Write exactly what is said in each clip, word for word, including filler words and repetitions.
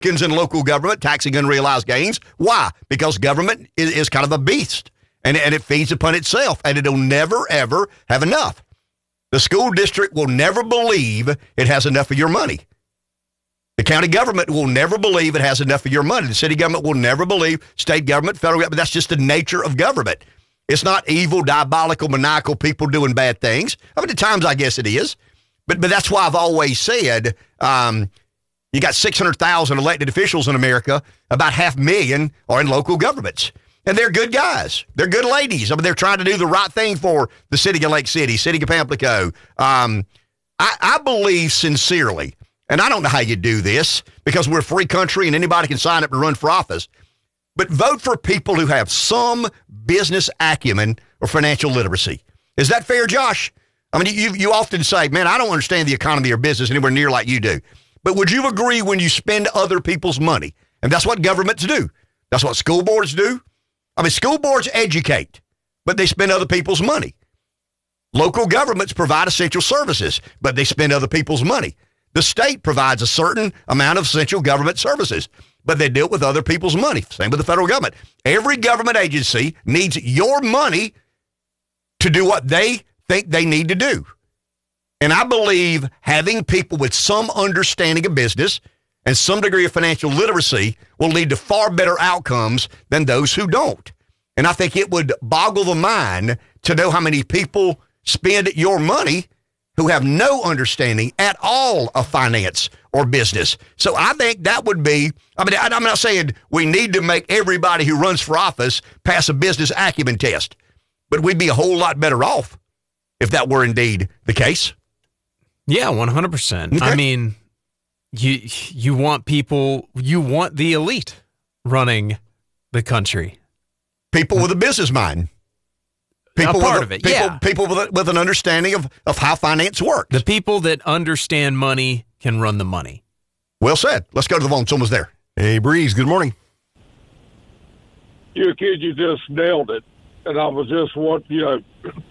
in local government taxing unrealized gains. Why? Because government is, is kind of a beast, and, and it feeds upon itself, and it'll never, ever have enough. The school district will never believe it has enough of your money. The county government will never believe it has enough of your money. The city government will never believe, state government, federal government. That's just the nature of government. It's not evil, diabolical, maniacal people doing bad things. I mean, at times I guess it is. But but that's why I've always said, um, you got six hundred thousand elected officials in America, about half million are in local governments. And they're good guys. They're good ladies. I mean, they're trying to do the right thing for the city of Lake City, city of Pamplico. Um, I, I believe sincerely, and I don't know how you do this because we're a free country and anybody can sign up and run for office, but vote for people who have some business acumen or financial literacy. Is that fair, Josh? I mean, you you often say, man, I don't understand the economy or business anywhere near like you do. But would you agree when you spend other people's money? And that's what governments do. That's what school boards do. I mean, school boards educate, but they spend other people's money. Local governments provide essential services, but they spend other people's money. The state provides a certain amount of essential government services, but they deal with other people's money. Same with the federal government. Every government agency needs your money to do what they think they need to do. And I believe having people with some understanding of business and some degree of financial literacy will lead to far better outcomes than those who don't. And I think it would boggle the mind to know how many people spend your money who have no understanding at all of finance or business. So I think that would be, I mean, I'm not saying we need to make everybody who runs for office pass a business acumen test, but we'd be a whole lot better off if that were indeed the case. Yeah, one hundred percent. Okay. I mean, you you want people, you want the elite running the country. People with a business mind. People a part with a, of it, people, yeah. People with, a, with an understanding of, of how finance works. The people that understand money can run the money. Well said. Let's go to the phone. Someone's there. Hey, Breeze, good morning. You kid, you just nailed it. And I was just what you know,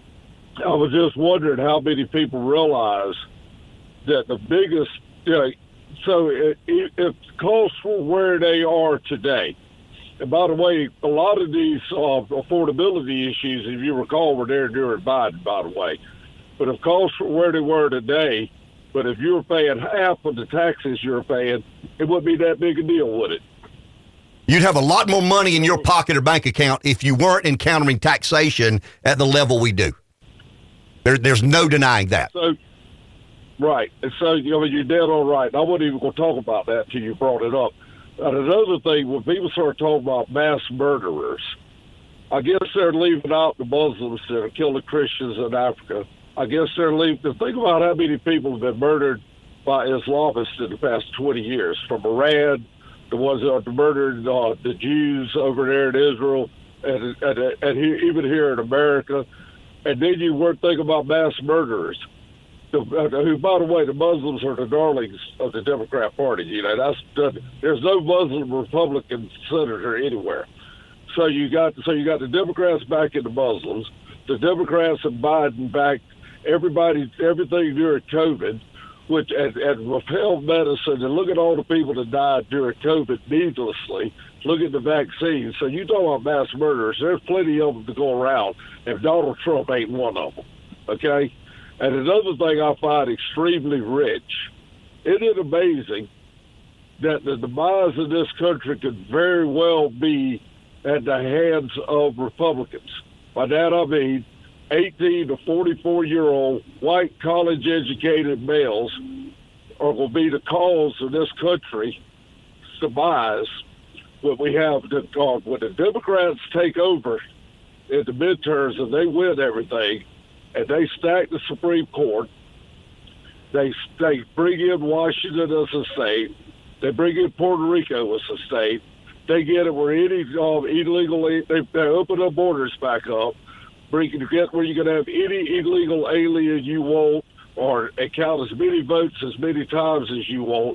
I was just wondering how many people realize that the biggest, you know, so if, if costs were where they are today, and by the way, a lot of these uh, affordability issues, if you recall, were there during Biden, by the way. But if costs were where they were today, but if you were paying half of the taxes you're paying, it wouldn't be that big a deal, would it? You'd have a lot more money in your pocket or bank account if you weren't encountering taxation at the level we do. There, there's no denying that. So, right. And so, you know, you're dead on right. I wasn't even going to talk about that until you brought it up. And another thing, when people start talking about mass murderers, I guess they're leaving out the Muslims that are killing Christians in Africa. I guess they're leaving. Think about how many people have been murdered by Islamists in the past twenty years, from Iran, the ones that murdered uh, the Jews over there in Israel, and, and, and here, even here in America. And then you weren't thinking about mass murderers. The, uh, who, by the way, the Muslims are the darlings of the Democrat Party. You know, that's the, there's no Muslim Republican senator anywhere. So you got so you got the Democrats backing the Muslims, the Democrats and Biden backed everybody, everything during COVID, which and, and withheld medicine. And look at all the people that died during COVID needlessly. Look at the vaccines. So you talk about mass murderers. There's plenty of them to go around, and Donald Trump ain't one of them. Okay. And another thing I find extremely rich, isn't it amazing that the demise of this country could very well be at the hands of Republicans? By that I mean eighteen to forty-four-year-old white college-educated males are going to be the cause of this country's demise when we have the, uh, when the Democrats take over in the midterms and they win everything, and they stack the Supreme Court. They they bring in Washington as a state. They bring in Puerto Rico as a state. They get it where any um, illegal they, they open the borders back up. Bring you get where you can have any illegal alien you want, or count as many votes as many times as you want.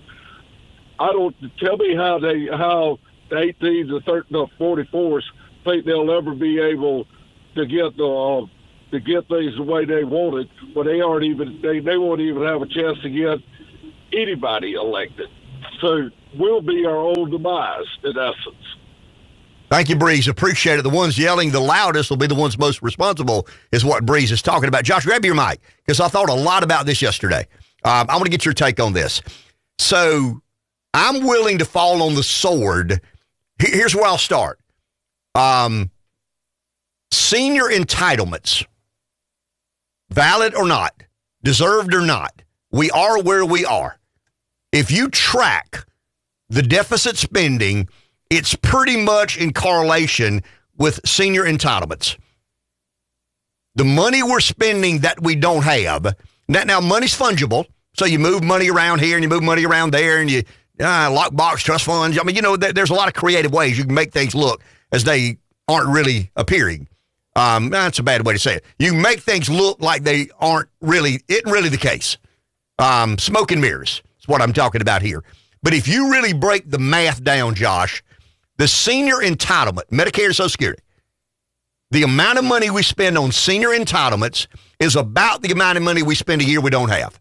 I don't tell me how they how the eighteen to thirty, no, forty-fours think they'll ever be able to get the. Uh, to get things the way they want it, but they aren't even, they, they won't even have a chance to get anybody elected. So we'll be our own demise, in essence. Thank you, Breeze. Appreciate it. The ones yelling the loudest will be the ones most responsible, is what Breeze is talking about. Josh, grab your mic, because I thought a lot about this yesterday. Um, I want to get your take on this. So I'm willing to fall on the sword. Here's where I'll start. Um, senior entitlements, valid or not, deserved or not, we are where we are. If you track the deficit spending, it's pretty much in correlation with senior entitlements. The money we're spending that we don't have, now, now money's fungible, so you move money around here and you move money around there and you uh, lockbox trust funds. I mean, you know, th- there's a lot of creative ways you can make things look as they aren't really appearing. Um, that's a bad way to say it. You make things look like they aren't really, isn't really the case. Um, smoke and mirrors is what I'm talking about here. But if you really break the math down, Josh, the senior entitlement, Medicare and Social Security, the amount of money we spend on senior entitlements is about the amount of money we spend a year we don't have.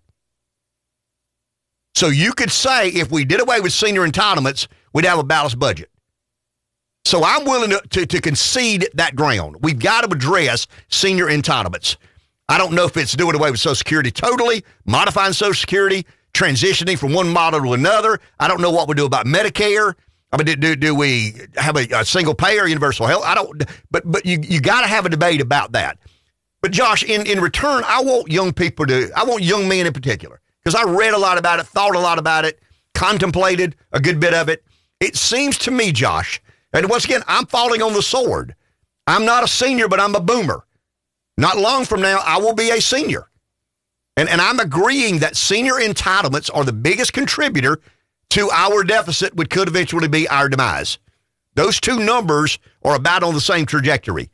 So you could say if we did away with senior entitlements, we'd have a balanced budget. So I'm willing to, to, to concede that ground. We've got to address senior entitlements. I don't know if it's doing away with Social Security totally, modifying Social Security, transitioning from one model to another. I don't know what we do about Medicare. I mean, do, do, do we have a, a single payer, universal health? I don't, but but you, you got to have a debate about that. But Josh, in, in return, I want young people to, I want young men in particular, because I read a lot about it, thought a lot about it, contemplated a good bit of it. It seems to me, Josh, and once again, I'm falling on the sword. I'm not a senior, but I'm a boomer. Not long from now, I will be a senior. And, and I'm agreeing that senior entitlements are the biggest contributor to our deficit, which could eventually be our demise. Those two numbers are about on the same trajectory.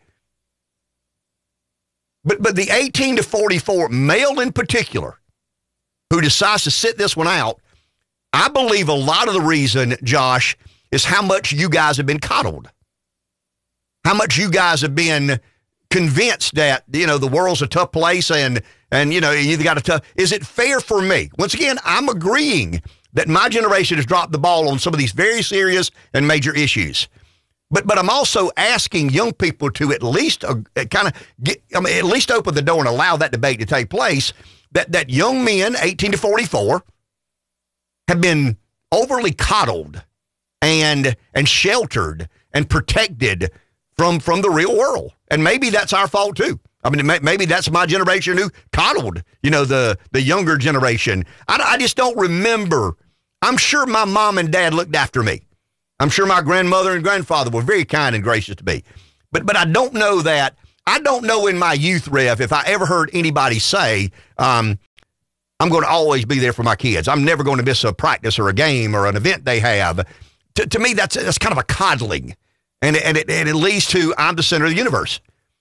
But but the eighteen to forty-four, male in particular, who decides to sit this one out, I believe a lot of the reason, Josh, is how much you guys have been coddled. How much you guys have been convinced that, you know, the world's a tough place and, and you know, you got a tough. Is it fair for me? Once again, I'm agreeing that my generation has dropped the ball on some of these very serious and major issues. But but I'm also asking young people to at least uh, kind of get, I mean, at least open the door and allow that debate to take place, that, that young men, eighteen to forty-four, have been overly coddled and and sheltered and protected from, from the real world. And maybe that's our fault too. I mean, maybe that's my generation who coddled, you know, the, the younger generation. I, I just don't remember. I'm sure my mom and dad looked after me. I'm sure my grandmother and grandfather were very kind and gracious to me. But but I don't know that. I don't know in my youth, Rev, if I ever heard anybody say, um, I'm going to always be there for my kids. I'm never going to miss a practice or a game or an event they have. To, to me, that's that's kind of a coddling. And, and, it, and it leads to I'm the center of the universe.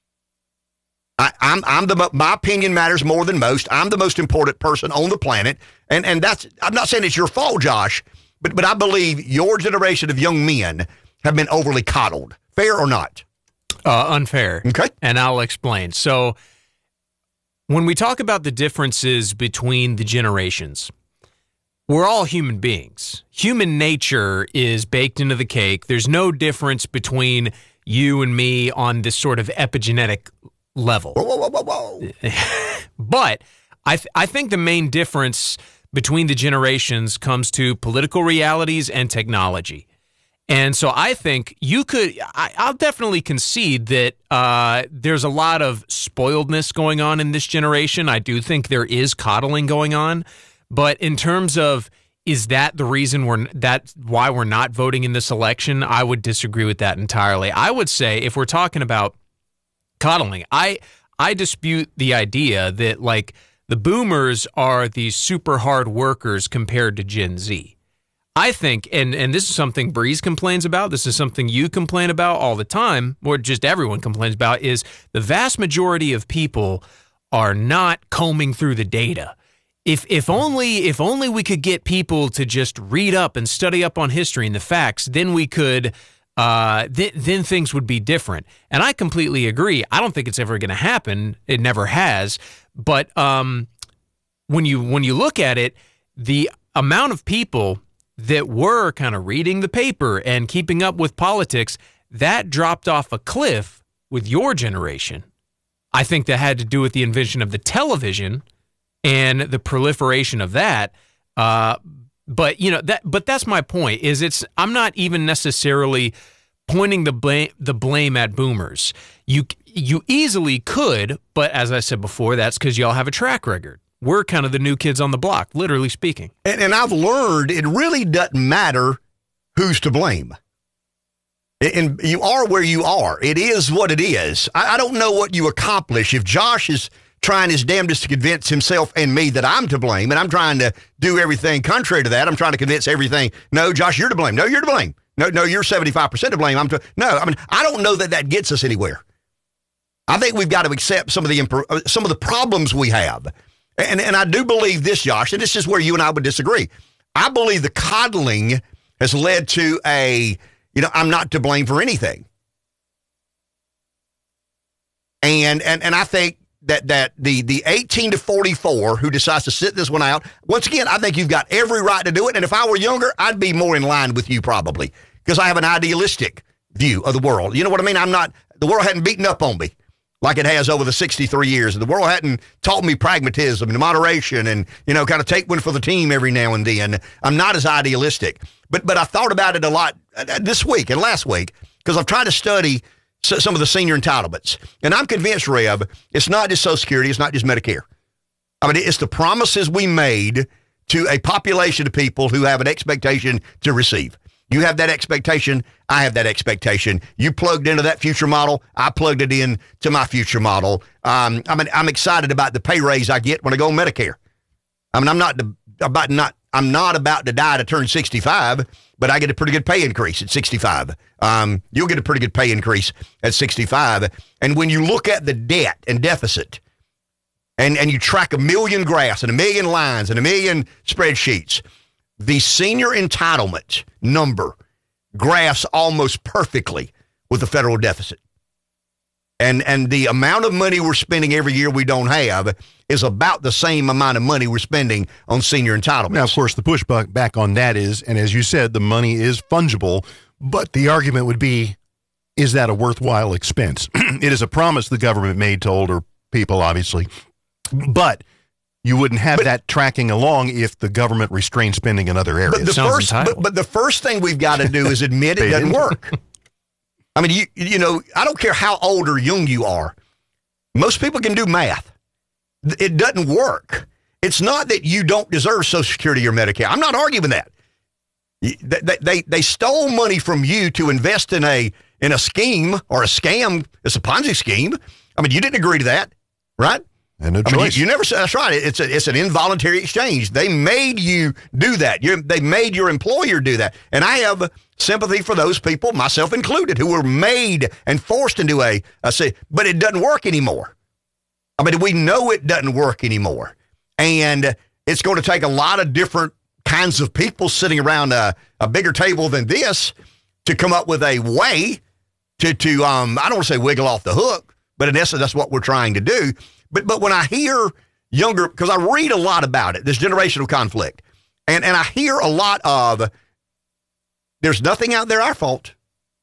I, I'm, I'm the, my opinion matters more than most. I'm the most important person on the planet. And, and that's, I'm not saying it's your fault, Josh, but, but I believe your generation of young men have been overly coddled. Fair or not? Uh, unfair. Okay. And I'll explain. So when we talk about the differences between the generations, we're all human beings. Human nature is baked into the cake. There's no difference between you and me on this sort of epigenetic level. Whoa, whoa, whoa, whoa. But I th- I think the main difference between the generations comes to political realities and technology. And so I think you could, I, I'll definitely concede that uh, there's a lot of spoiledness going on in this generation. I do think there is coddling going on. But in terms of, is that the reason we're, that's why we're not voting in this election? I would disagree with that entirely. I would say if we're talking about coddling, I I dispute the idea that like the boomers are these super hard workers compared to Gen Z. I think, and, and this is something Breeze complains about, this is something you complain about all the time, or just everyone complains about, is the vast majority of people are not combing through the data. If if only if only we could get people to just read up and study up on history and the facts, then we could, uh, th- then things would be different. And I completely agree. I don't think it's ever going to happen. It never has. But um, when you when you look at it, the amount of people that were kind of reading the paper and keeping up with politics, that dropped off a cliff with your generation. I think that had to do with the invention of the television and the proliferation of that. Uh, but you know that. But that's my point. Is it's I'm not even necessarily pointing the blame the blame at boomers. You you easily could, but as I said before, that's because y'all have a track record. We're kind of the new kids on the block, literally speaking. And, and I've learned it really doesn't matter who's to blame. And you are where you are. It is what it is. I, I don't know what you accomplish if Josh is trying his damnedest to convince himself and me that I'm to blame, and I'm trying to do everything contrary to that. I'm trying to convince everything. No, Josh, you're to blame. No, you're to blame. No, no, you're seventy-five percent to blame. I'm to, no, I mean, I don't know that that gets us anywhere. I think we've got to accept some of the some of the problems we have. And, and I do believe this, Josh, and this is where you and I would disagree. I believe the coddling has led to a, you know, I'm not to blame for anything. And and and I think that that the the eighteen to forty-four who decides to sit this one out, once again, I think you've got every right to do it. And if I were younger, I'd be more in line with you probably because I have an idealistic view of the world. You know what I mean? I'm not, the world hadn't beaten up on me like it has over the sixty-three years. The world hadn't taught me pragmatism and moderation and, you know, kind of take one for the team every now and then. I'm not as idealistic. But but I thought about it a lot this week and last week because I've tried to study some of the senior entitlements. And I'm convinced, Reb, it's not just Social Security, it's not just Medicare. I mean, it's the promises we made to a population of people who have an expectation to receive. You have that expectation. I have that expectation. You plugged into that future model. I plugged it in to my future model. Um, I mean, I'm excited about the pay raise I get when I go on Medicare. I mean, I'm not about not. I'm not about to die to turn sixty-five, but I get a pretty good pay increase at sixty-five. Um, you'll get a pretty good pay increase at sixty-five. And when you look at the debt and deficit, and and you track a million graphs and a million lines and a million spreadsheets, the senior entitlement number graphs almost perfectly with the federal deficit. And and the amount of money we're spending every year we don't have is about the same amount of money we're spending on senior entitlements. Now, of course, the pushback back on that is, and as you said, the money is fungible, but the argument would be, is that a worthwhile expense? It is a promise the government made to older people, obviously, but you wouldn't have but, that tracking along if the government restrained spending in other areas. But the, first, but, but the first thing we've got to do is admit it doesn't work. I mean, you you know, I don't care how old or young you are. Most people can do math. It doesn't work. It's not that you don't deserve Social Security or Medicare. I'm not arguing that. They, they, they stole money from you to invest in a in a scheme or a scam. It's a Ponzi scheme. I mean, you didn't agree to that, right? And no I choice. mean, you, you never said that's right. It's a, it's an involuntary exchange. They made you do that. You they made your employer do that. And I have sympathy for those people, myself included, who were made and forced into a, a say, but it doesn't work anymore. I mean, we know it doesn't work anymore. And it's going to take a lot of different kinds of people sitting around a, a bigger table than this to come up with a way to, to um, I don't want to say wiggle off the hook, but in essence, that's what we're trying to do. But but when I hear younger, because I read a lot about it, this generational conflict, and, and I hear a lot of, there's nothing out there our fault.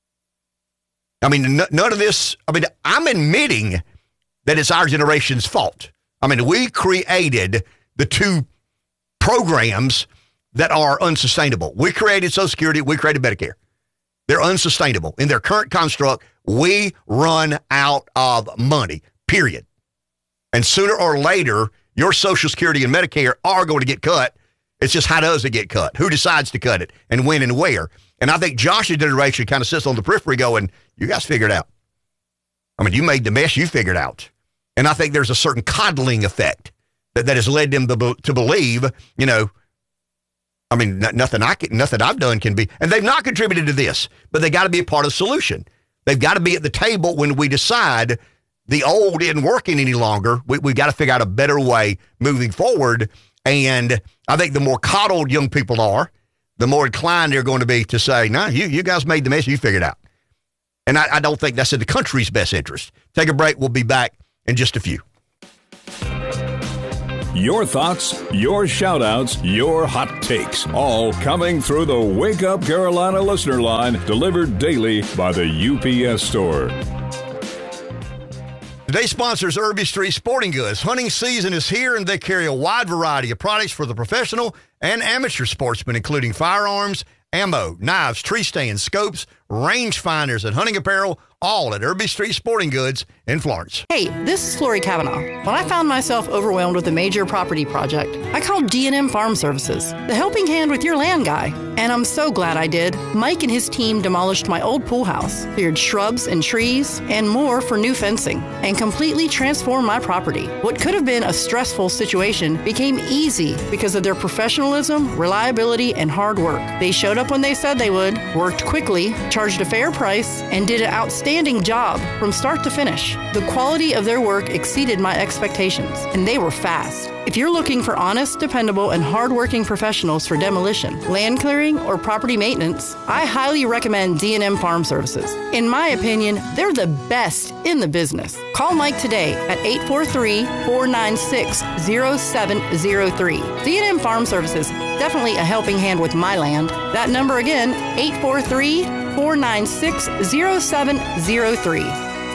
I mean, n- none of this, I mean, I'm admitting that it's our generation's fault. I mean, we created the two programs that are unsustainable. We created Social Security, we created Medicare. They're unsustainable. In their current construct, we run out of money, period. And sooner or later, your Social Security and Medicare are going to get cut. It's just how does it get cut? Who decides to cut it and when and where? And I think Josh's generation kind of sits on the periphery going, you guys figure it out. I mean, you made the mess, you figured out. And I think there's a certain coddling effect that, that has led them to, to believe, you know, I mean, n- nothing, I can, nothing I've done can be. And they've not contributed to this, but they got to be a part of the solution. They've got to be at the table when we decide the old isn't working any longer. We, we've got to figure out a better way moving forward. And I think the more coddled young people are, the more inclined they're going to be to say, no, you, you guys made the mess, you figured it out. And I, I don't think that's in the country's best interest. Take a break. We'll be back in just a few. Your thoughts, your shout-outs, your hot takes, all coming through the Wake Up Carolina listener line, delivered daily by the U P S Store. Today's sponsor is Irby Street Sporting Goods. Hunting season is here, and they carry a wide variety of products for the professional and amateur sportsmen, including firearms, ammo, knives, tree stands, scopes, range finders, and hunting apparel, all at Irby Street Sporting Goods in Florence. Hey, this is Lori Kavanaugh. When I found myself overwhelmed with a major property project, I called D and M Farm Services, the helping hand with your land guy. And I'm so glad I did. Mike and his team demolished my old pool house, cleared shrubs and trees, and more for new fencing, and completely transformed my property. What could have been a stressful situation became easy because of their professionalism, reliability, and hard work. They showed up when they said they would, worked quickly, charged a fair price, and did an outstanding job from start to finish. The quality of their work exceeded my expectations, and they were fast. If you're looking for honest, dependable, and hardworking professionals for demolition, land clearing, or property maintenance, I highly recommend D and M Farm Services. In my opinion, they're the best in the business. Call Mike today at eight four three, four nine six, zero seven zero three. D and M Farm Services, definitely a helping hand with my land. That number again, eight four three, four nine six, zero seven zero three.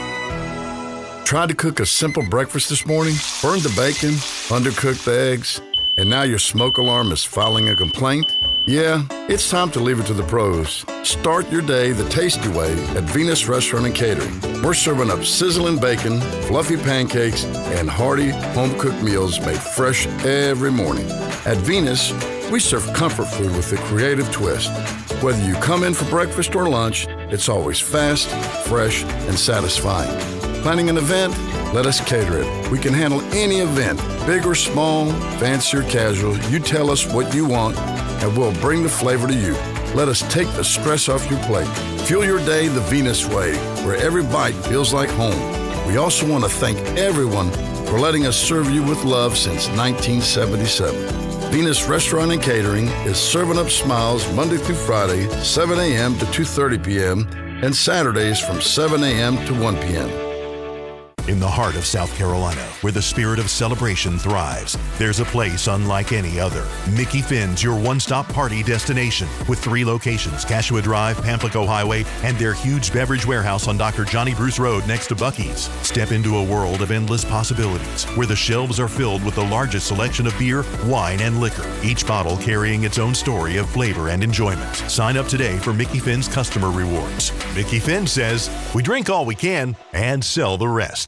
Tried to cook a simple breakfast this morning, burned the bacon, undercooked the eggs, and now your smoke alarm is filing a complaint? Yeah, it's time to leave it to the pros. Start your day the tasty way at Venus Restaurant and Catering. We're serving up sizzling bacon, fluffy pancakes, and hearty home-cooked meals made fresh every morning. At Venus, we serve comfort food with a creative twist. Whether you come in for breakfast or lunch, it's always fast, fresh, and satisfying. Planning an event? Let us cater it. We can handle any event, big or small, fancy or casual. You tell us what you want, and we'll bring the flavor to you. Let us take the stress off your plate. Fuel your day the Venus way, where every bite feels like home. We also want to thank everyone for letting us serve you with love since nineteen seventy-seven. Venus Restaurant and Catering is serving up smiles Monday through Friday, seven a.m. to two thirty p.m., and Saturdays from seven a.m. to one p.m. In the heart of South Carolina, where the spirit of celebration thrives, there's a place unlike any other. Mickey Finn's your one-stop party destination with three locations, Cashua Drive, Pamplico Highway, and their huge beverage warehouse on Doctor Johnny Bruce Road next to Buc-ee's. Step into a world of endless possibilities where the shelves are filled with the largest selection of beer, wine, and liquor, each bottle carrying its own story of flavor and enjoyment. Sign up today for Mickey Finn's customer rewards. Mickey Finn says, we drink all we can and sell the rest.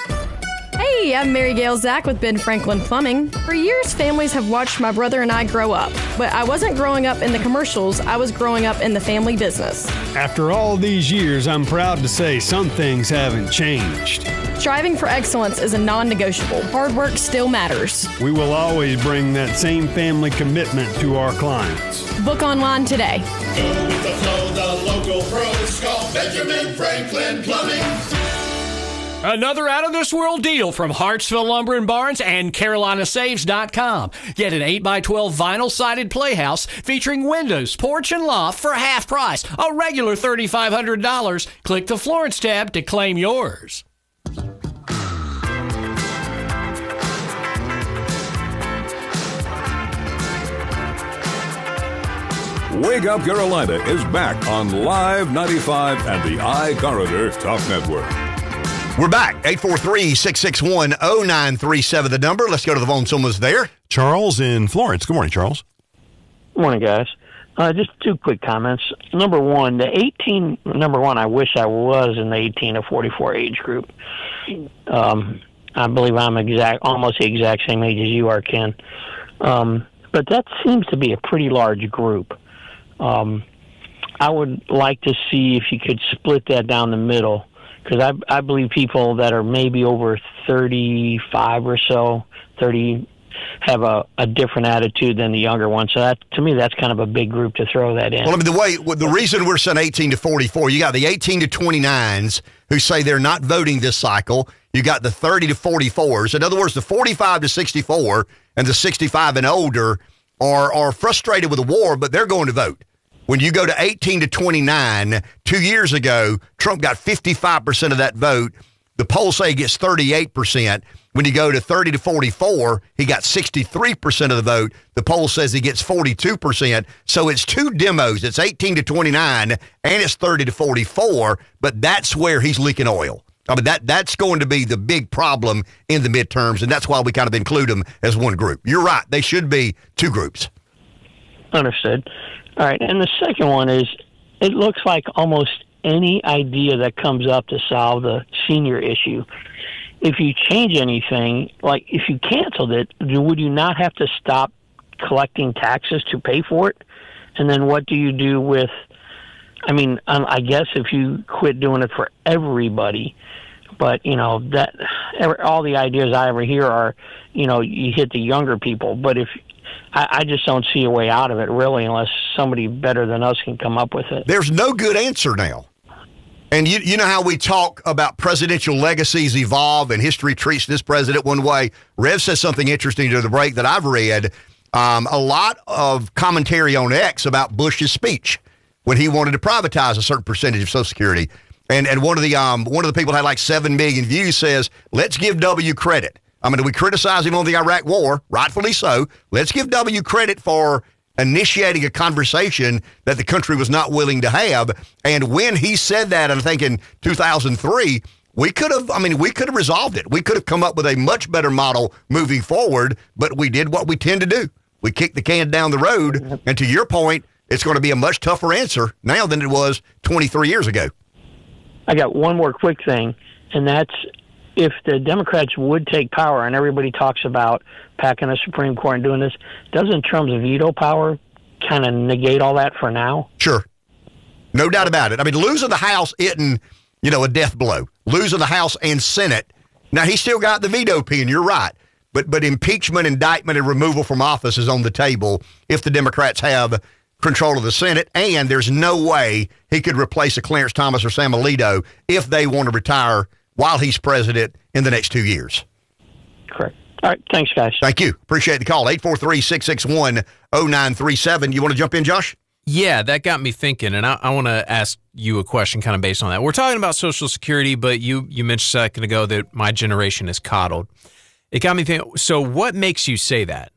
Hey, I'm Mary Gail Zach with Ben Franklin Plumbing. For years, families have watched my brother and I grow up, but I wasn't growing up in the commercials, I was growing up in the family business. After all these years, I'm proud to say some things haven't changed. Striving for excellence is a non-negotiable. Hard work still matters. We will always bring that same family commitment to our clients. Book online today. Go with the flow, the local pros call Benjamin Franklin Plumbing. Another out-of-this-world deal from Hartsville Lumber and Barns and Carolina Saves dot com. Get an eight by twelve vinyl-sided playhouse featuring windows, porch, and loft for half price, a regular three thousand five hundred dollars. Click the Florence tab to claim yours. Wake Up Carolina is back on Live ninety-five and the iCorridor Talk Network. We're back. eight four three, six six one, zero nine three seven, the number. Let's go to the phone. Someone's there. Charles in Florence. Good morning, Charles. Good morning, guys. Uh, just two quick comments. Number one, the eighteen, number one, I wish I was in the eighteen to forty-four age group. Um, I believe I'm exact, almost the exact same age as you are, Ken. Um, but that seems to be a pretty large group. Um, I would like to see if you could split that down the middle. Because I, I believe people that are maybe over thirty-five or so, thirty, have a, a different attitude than the younger ones. So that, to me, that's kind of a big group to throw that in. Well, I mean, the way the reason we're saying eighteen to forty-four, you got the eighteen to twenty-nines who say they're not voting this cycle. You got the thirty to forty-fours. In other words, the forty-five to sixty-four and the sixty-five and older are are frustrated with the war, but they're going to vote. When you go to eighteen to twenty-nine, two years ago, Trump got fifty-five percent of that vote. The polls say he gets thirty-eight percent. When you go to thirty to forty-four, he got sixty-three percent of the vote. The poll says he gets forty-two percent. So it's two demos. It's eighteen to twenty-nine, and it's thirty to forty-four, but that's where he's leaking oil. I mean, that that's going to be the big problem in the midterms, and that's why we kind of include them as one group. You're right. They should be two groups. Understood. All right. And the second one is, it looks like almost any idea that comes up to solve the senior issue, if you change anything, like if you canceled it, would you not have to stop collecting taxes to pay for it? And then what do you do with, I mean, I guess if you quit doing it for everybody, but, you know, that all the ideas I ever hear are, you know, you hit the younger people. But if I, I just don't see a way out of it, really, unless somebody better than us can come up with it. There's no good answer now. And you you know how we talk about presidential legacies evolve and history treats this president one way? Rev says something interesting during the break that I've read. Um, a lot of commentary on X about Bush's speech when he wanted to privatize a certain percentage of Social Security. And and one of the um one of the people had like seven million views says, let's give W credit. I mean, we criticize him on the Iraq War, rightfully so. Let's give W credit for initiating a conversation that the country was not willing to have. And when he said that, I think in two thousand three, we could have, I mean, we could have resolved it. We could have come up with a much better model moving forward, but we did what we tend to do. We kicked the can down the road. And to your point, it's going to be a much tougher answer now than it was twenty-three years ago. I got one more quick thing, and that's if the Democrats would take power, and everybody talks about packing a Supreme Court and doing this, doesn't Trump's veto power kind of negate all that for now? Sure. No doubt about it. I mean, losing the House isn't, you know, a death blow. Losing the House and Senate. Now, he still got the veto pen, you're right. But but impeachment, indictment, and removal from office is on the table if the Democrats have control of the Senate, and there's no way he could replace a Clarence Thomas or Sam Alito if they want to retire while he's president in the next two years. Correct. All right. Thanks, guys. Thank you. Appreciate the call. eight four three, six six one, zero nine three seven. You want to jump in, Josh? Yeah, that got me thinking, and I, I want to ask you a question kind of based on that. We're talking about Social Security, but you, you mentioned a second ago that my generation is coddled. It got me thinking, so what makes you say that?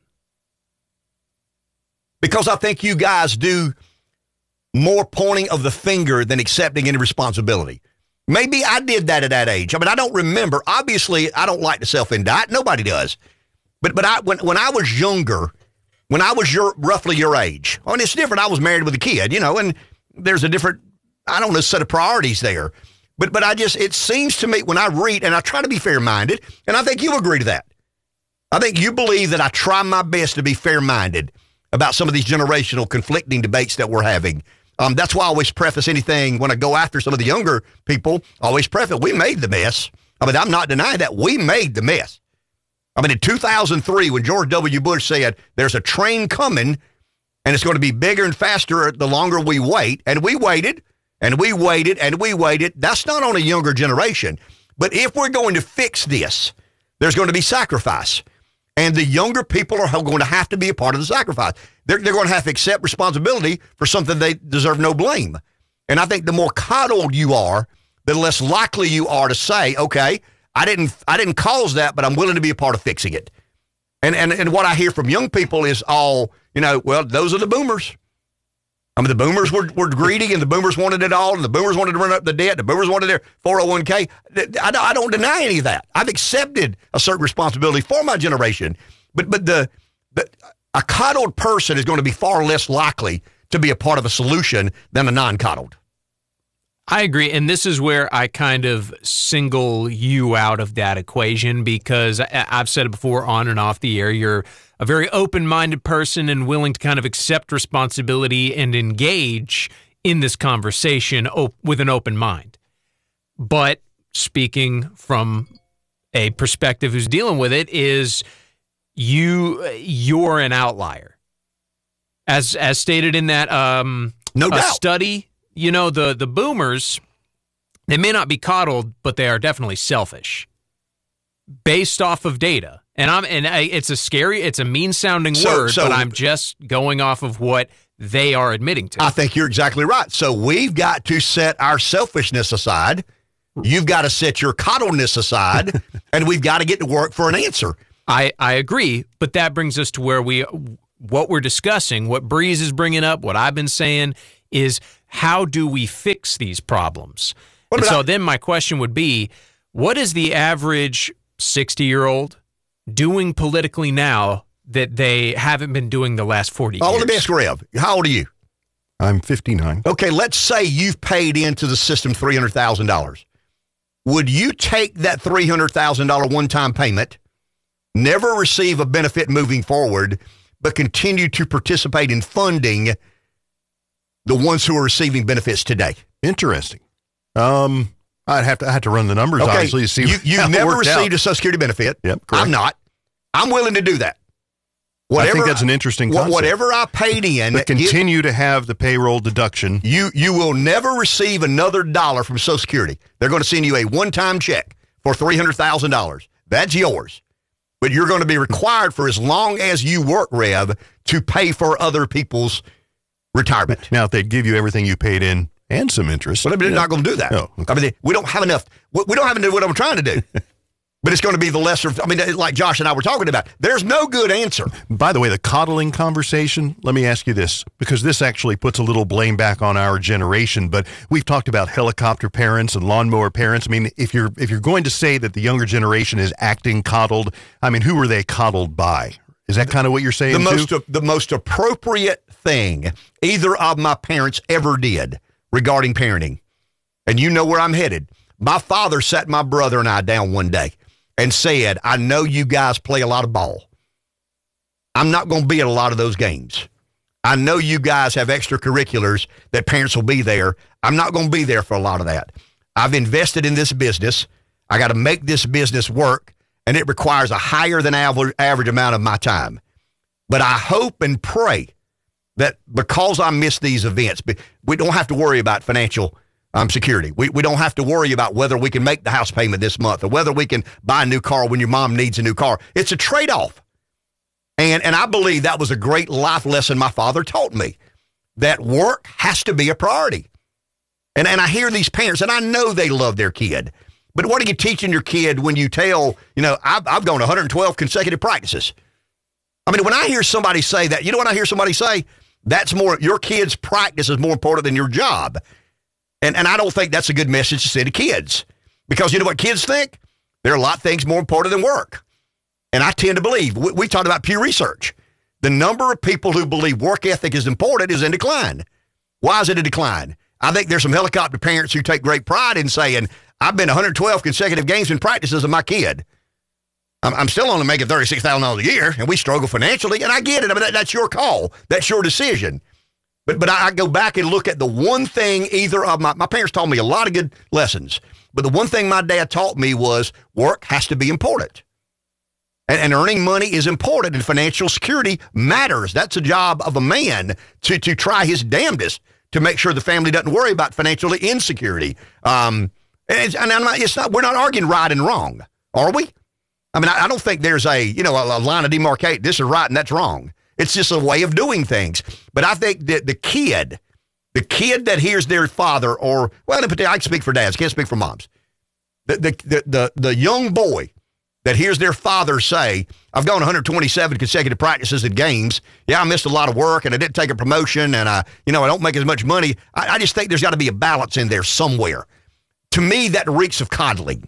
Because I think you guys do more pointing of the finger than accepting any responsibility. Maybe I did that at that age. I mean, I don't remember. Obviously, I don't like to self-indict. Nobody does. But but I when when I was younger, when I was your roughly your age, I mean, it's different. I was married with a kid, you know, and there's a different, I don't know, set of priorities there. But but I just, it seems to me when I read, and I try to be fair-minded, and I think you agree to that. I think you believe that I try my best to be fair-minded about some of these generational conflicting debates that we're having. Um, that's why I always preface anything when I go after some of the younger people, I always preface, we made the mess. I mean, I'm not denying that. We made the mess. I mean, in two thousand three, when George W. Bush said, there's a train coming, and it's going to be bigger and faster the longer we wait, and we waited, and we waited, and we waited. That's not on a younger generation. But if we're going to fix this, there's going to be sacrifice. And the younger people are going to have to be a part of the sacrifice. They're, they're going to have to accept responsibility for something they deserve no blame. And I think the more coddled you are, the less likely you are to say, okay, I didn't I didn't cause that, but I'm willing to be a part of fixing it. And and and what I hear from young people is all, you know, well, those are the boomers. I mean, the boomers were, were greedy, and the boomers wanted it all, and the boomers wanted to run up the debt, the boomers wanted their four oh one k. I, I don't deny any of that. I've accepted a certain responsibility for my generation. But but the, the a coddled person is going to be far less likely to be a part of a solution than a non-coddled. I agree, and this is where I kind of single you out of that equation because I, I've said it before on and off the air, you're a very open-minded person and willing to kind of accept responsibility and engage in this conversation op- with an open mind. But speaking from a perspective who's dealing with it is you, you're an outlier. As as stated in that um, no doubt. study, you know, the, the boomers, they may not be coddled, but they are definitely selfish based off of data. And I'm and I, it's a scary, it's a mean-sounding so, word, so, but I'm just going off of what they are admitting to. I think you're exactly right. So we've got to set our selfishness aside You've got to set your coddleness aside, and we've got to get to work for an answer. I, I agree, but that brings us to where we, what we're discussing, what Breeze is bringing up, what I've been saying is how do we fix these problems? And so I, then my question would be, what is the average sixty-year-old doing politically now that they haven't been doing the last forty oh, years? Let me ask Rev, how old are you? I'm fifty-nine. Okay, let's say you've paid into the system three hundred thousand dollars. Would you take that three hundred thousand dollars one-time payment, never receive a benefit moving forward, but continue to participate in funding the ones who are receiving benefits today? Interesting. Um, I'd have to I have to run the numbers, okay. obviously, to see you, You've never received out. a Social Security benefit. Yep, correct. I'm not. I'm willing to do that. Whatever, I think that's an interesting concept. Whatever I paid in. But continue it, to have the payroll deduction. You you will never receive another dollar from Social Security. They're going to send you a one-time check for three hundred thousand dollars. That's yours. But you're going to be required for as long as you work, Rev, to pay for other people's retirement. Now, if they give you everything you paid in and some interest. But they're not going to do that. Oh, okay. I mean, we don't have enough. We don't have enough what I'm trying to do. But it's going to be the lesser, I mean, like Josh and I were talking about, there's no good answer. By the way, the coddling conversation, let me ask you this, because this actually puts a little blame back on our generation, but we've talked about helicopter parents and lawnmower parents. I mean, if you're if you're going to say that the younger generation is acting coddled, I mean, who are they coddled by? Is that kind of what you're saying, the most too? The most appropriate thing either of my parents ever did regarding parenting, and you know where I'm headed, my father sat my brother and I down one day and said, I know you guys play a lot of ball. I'm not going to be at a lot of those games. I know you guys have extracurriculars that parents will be there. I'm not going to be there for a lot of that. I've invested in this business. I got to make this business work, and it requires a higher than average, average amount of my time. But I hope and pray that because I miss these events, we don't have to worry about financial Um, security. We we don't have to worry about whether we can make the house payment this month or whether we can buy a new car when your mom needs a new car. It's a trade-off. And and I believe that was a great life lesson my father taught me, that work has to be a priority. And and I hear these parents, and I know they love their kid, but what are you teaching your kid when you tell, you know, I've, I've gone one hundred twelve consecutive practices? I mean, when I hear somebody say that, you know what I hear somebody say? That's more, your kid's practice is more important than your job. And and I don't think that's a good message to say to kids, because you know what kids think? There are a lot of things more important than work. And I tend to believe, we, we talked about Pew Research, the number of people who believe work ethic is important is in decline. Why is it a decline? I think there's some helicopter parents who take great pride in saying, I've been one hundred twelve consecutive games and practices of my kid. I'm, I'm still only making thirty-six thousand dollars a year, and we struggle financially, and I get it. I mean, that, that's your call. That's your decision. But but I go back and look at the one thing either of my, my parents taught me a lot of good lessons, but the one thing my dad taught me was work has to be important. And, and earning money is important, and financial security matters. That's a job of a man to, to try his damnedest to make sure the family doesn't worry about financial insecurity. Um, and it's, and I'm not, it's not, we're not arguing right and wrong, are we? I mean, I, I don't think there's a, you know, a, a line of demarcation. This is right and that's wrong. It's just a way of doing things. But I think that the kid, the kid that hears their father, or, well, in particular, I can speak for dads, can't speak for moms. The, the, the, the, the young boy that hears their father say, I've gone one hundred twenty-seven consecutive practices and games. Yeah, I missed a lot of work, and I didn't take a promotion, and I, you know, I don't make as much money. I, I just think there's got to be a balance in there somewhere. To me, that reeks of coddling.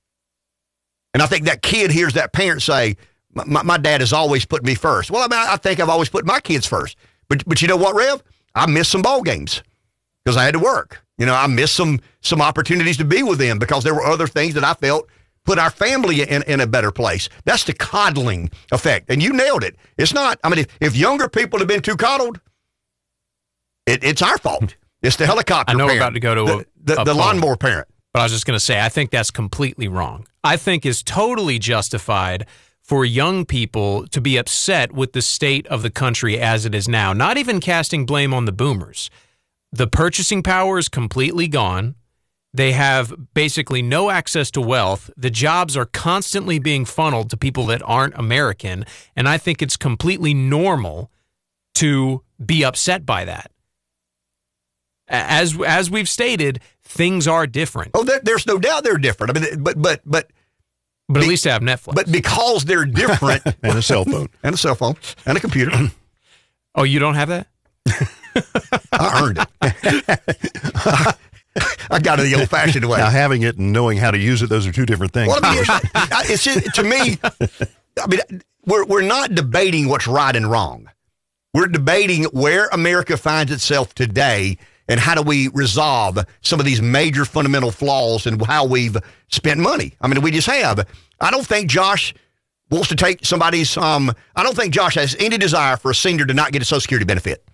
And I think that kid hears that parent say, My, my dad has always put me first. Well, I mean, I think I've always put my kids first. But but you know what, Rev? I missed some ball games because I had to work. You know, I missed some some opportunities to be with them because there were other things that I felt put our family in, in a better place. That's the coddling effect. And you nailed it. It's not, I mean, if, if younger people have been too coddled, it, it's our fault. It's the helicopter I know parent, we're about to go to the, a, the, a the poem, lawnmower parent. But I was just going to say, I think that's completely wrong. I think it's totally justified for young people to be upset with the state of the country as it is now, not even casting blame on the boomers. The purchasing power is completely gone. They have basically no access to wealth. The jobs are constantly being funneled to people that aren't American, and I think it's completely normal to be upset by that. As as we've stated, things are different. Oh, there, there's no doubt they're different. I mean, but but but but at be, least I have Netflix. But because they're different, and a cell phone, and a cell phone, and a computer. Oh, you don't have that? I earned it. I got it the old-fashioned way. Now, having it and knowing how to use it, those are two different things. Well, I mean, it's, it's just, to me, I mean, we're we're not debating what's right and wrong. We're debating where America finds itself today and how do we resolve some of these major fundamental flaws in how we've spent money. I mean, we just have. I don't think Josh wants to take somebody's, um, I don't think Josh has any desire for a senior to not get a Social Security benefit.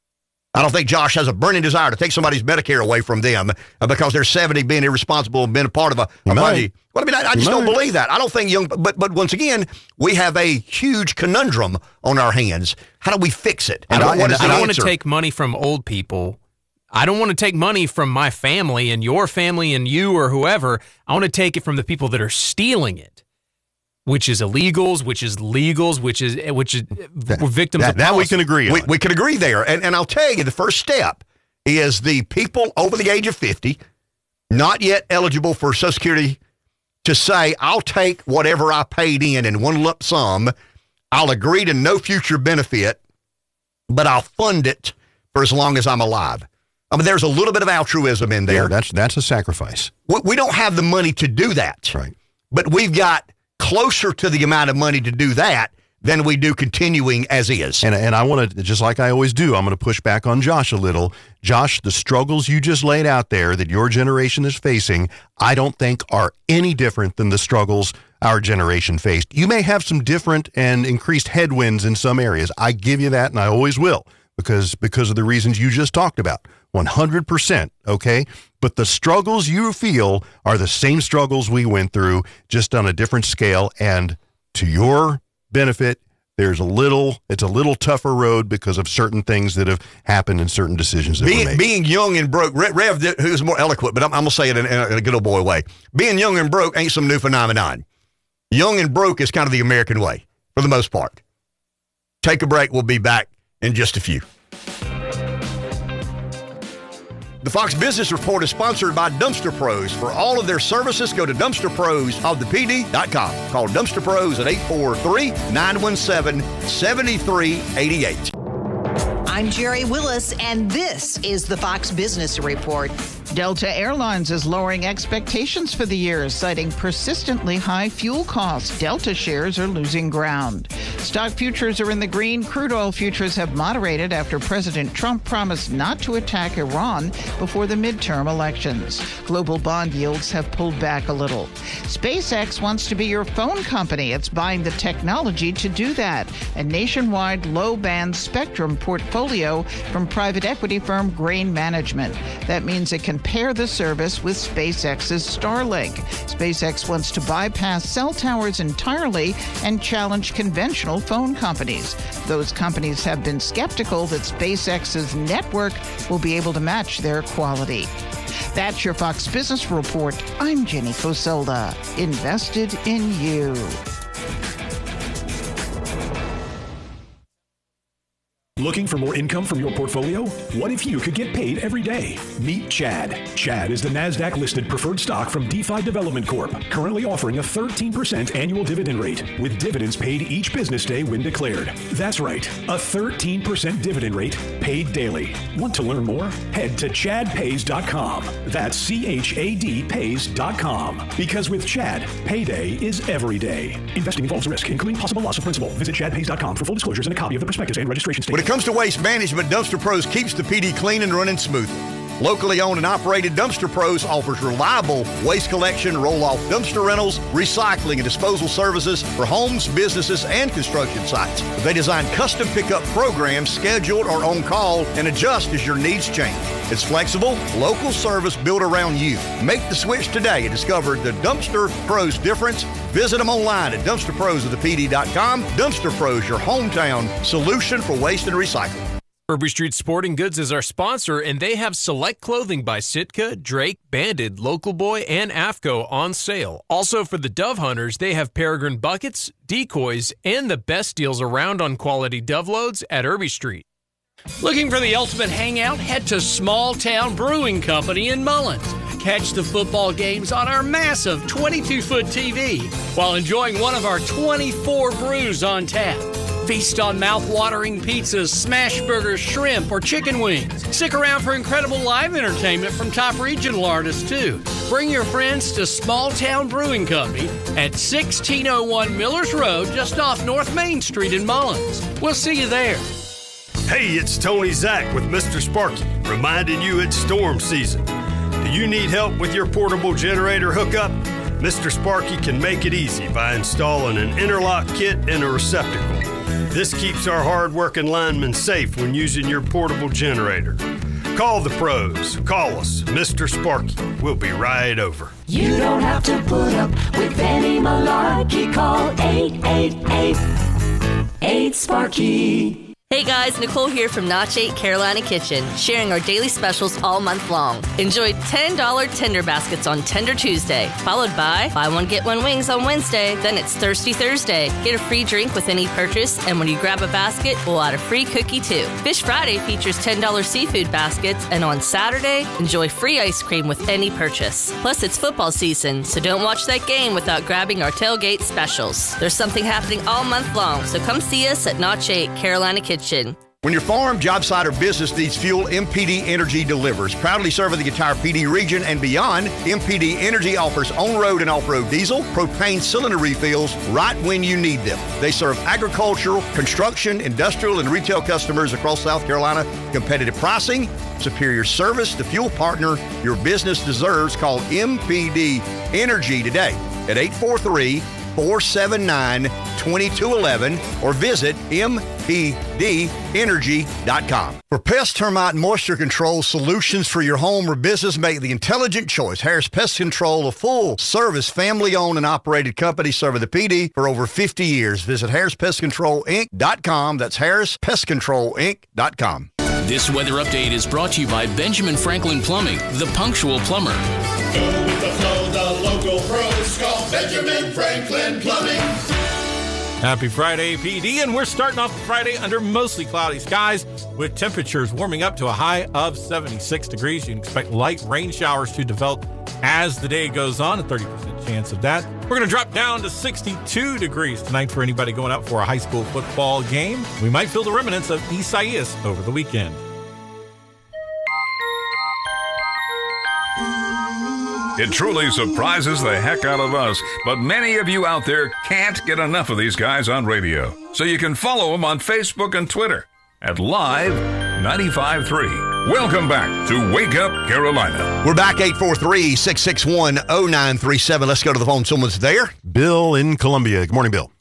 I don't think Josh has a burning desire to take somebody's Medicare away from them uh, because they're seventy, being irresponsible and being a part of a, a party. Well, I mean, I, I just don't believe that. I don't think young, but but once again, we have a huge conundrum on our hands. How do we fix it? And I, what I don't want to take money from old people. I don't want to take money from my family and your family and you or whoever. I want to take it from the people that are stealing it, which is illegals, which is legals, which is which is that, victims that, of that policy. we can agree on. We, we can agree there. And, and I'll tell you, the first step is the people over the age of fifty, not yet eligible for Social Security, to say, I'll take whatever I paid in in one lump sum. I'll agree to no future benefit, but I'll fund it for as long as I'm alive. I mean, there's a little bit of altruism in there. Yeah, that's that's a sacrifice. We, we don't have the money to do that. Right. But we've got closer to the amount of money to do that than we do continuing as is. And and I want to, just like I always do, I'm going to push back on Josh a little. Josh, the struggles you just laid out there that your generation is facing, I don't think are any different than the struggles our generation faced. You may have some different and increased headwinds in some areas. I give you that, and I always will, because because of the reasons you just talked about. one hundred percent, okay? But the struggles you feel are the same struggles we went through, just on a different scale. And to your benefit, there's a little, it's a little tougher road because of certain things that have happened and certain decisions that being, were made. Being young and broke, Rev, who's more eloquent, but I'm, I'm going to say it in, in a good old boy way. Being young and broke ain't some new phenomenon. Young and broke is kind of the American way, for the most part. Take a break. We'll be back in just a few. The Fox Business Report is sponsored by Dumpster Pros. For all of their services, go to dumpster pros of the p d dot com. Call Dumpster Pros at eight four three, nine one seven, seven three eight eight. I'm Jerry Willis, and this is the Fox Business Report. Delta Airlines is lowering expectations for the year, citing persistently high fuel costs. Delta shares are losing ground. Stock futures are in the green. Crude oil futures have moderated after President Trump promised not to attack Iran before the midterm elections. Global bond yields have pulled back a little. SpaceX wants to be your phone company. It's buying the technology to do that. A nationwide low-band spectrum portfolio from private equity firm Grain Management. That means it can pair the service with SpaceX's Starlink. SpaceX wants to bypass cell towers entirely and challenge conventional phone companies. Those companies have been skeptical that SpaceX's network will be able to match their quality. That's your Fox Business Report. I'm Jenny Coselda. Invested in you. Looking for more income from your portfolio? What if you could get paid every day? Meet Chad. Chad is the NASDAQ-listed preferred stock from DeFi Development Corp, currently offering a thirteen percent annual dividend rate, with dividends paid each business day when declared. That's right, a thirteen percent dividend rate paid daily. Want to learn more? Head to chad pays dot com. That's C H A D pays dot com. Because with Chad, payday is every day. Investing involves risk, including possible loss of principal. Visit chad pays dot com for full disclosures and a copy of the prospectus and registration statement. When it comes to waste management, Dumpster Pros keeps the P D clean and running smoothly. Locally owned and operated, Dumpster Pros offers reliable waste collection, roll-off dumpster rentals, recycling and disposal services for homes, businesses, and construction sites. They design custom pickup programs scheduled or on call and adjust as your needs change. It's flexible, local service built around you. Make the switch today and discover the Dumpster Pros difference. Visit them online at dumpster pros of the p d dot com. Dumpster Pros, your hometown solution for waste and recycling. Irby Street Sporting Goods is our sponsor, and they have select clothing by Sitka, Drake, Banded, Local Boy, and AFCO on sale. Also for the dove hunters, they have Peregrine buckets, decoys, and the best deals around on quality dove loads at Irby Street. Looking for the ultimate hangout? Head to Small Town Brewing Company in Mullins. Catch the football games on our massive twenty-two foot T V while enjoying one of our twenty-four brews on tap. Feast on mouth-watering pizzas, smash burgers, shrimp, or chicken wings. Stick around for incredible live entertainment from top regional artists, too. Bring your friends to Small Town Brewing Company at sixteen oh one Millers Road, just off North Main Street in Mullins. We'll see you there. Hey, it's Tony Zach with Mister Sparky, reminding you it's storm season. Do you need help with your portable generator hookup? Mister Sparky can make it easy by installing an interlock kit and a receptacle. This keeps our hard-working linemen safe when using your portable generator. Call the pros. Call us, Mister Sparky. We'll be right over. You don't have to put up with any malarkey. Call eight eight eight, eight Sparky. Hey guys, Nicole here from Notch eight Carolina Kitchen, sharing our daily specials all month long. Enjoy ten dollars tender baskets on Tender Tuesday, followed by buy one, get one wings on Wednesday, then it's Thirsty Thursday. Get a free drink with any purchase, and when you grab a basket, we'll add a free cookie too. Fish Friday features ten dollars seafood baskets, and on Saturday, enjoy free ice cream with any purchase. Plus, it's football season, so don't watch that game without grabbing our tailgate specials. There's something happening all month long, so come see us at Notch eight Carolina Kitchen. When your farm, job site, or business needs fuel, M P D Energy delivers. Proudly serving the entire P D region and beyond, M P D Energy offers on-road and off-road diesel, propane cylinder refills right when you need them. They serve agricultural, construction, industrial, and retail customers across South Carolina. Competitive pricing, superior service, the fuel partner your business deserves. Call M P D Energy today at eight four three, four seven nine, two two one one or visit m p d energy dot com. For pest, termite, and moisture control solutions for your home or business, make the intelligent choice. Harris Pest Control, a full-service, family-owned and operated company serving the P D for over fifty years. Visit harris pest control inc dot com. That's harris pest control inc dot com. This weather update is brought to you by Benjamin Franklin Plumbing, the punctual plumber. Go with the flow, the local pros. Call Benjamin Franklin Plumbing. Happy Friday, P D, and we're starting off Friday under mostly cloudy skies with temperatures warming up to a high of seventy-six degrees. You can expect light rain showers to develop as the day goes on, a thirty percent chance of that. We're going to drop down to sixty-two degrees tonight for anybody going out for a high school football game. We might feel the remnants of Isaias over the weekend. It truly surprises the heck out of us, but many of you out there can't get enough of these guys on radio. So you can follow them on Facebook and Twitter at Live ninety-five point three. Welcome back to Wake Up Carolina. We're back, eight four three, six six one, oh nine three seven. Let's go to the phone. Someone's there. Bill in Columbia. Good morning, Bill.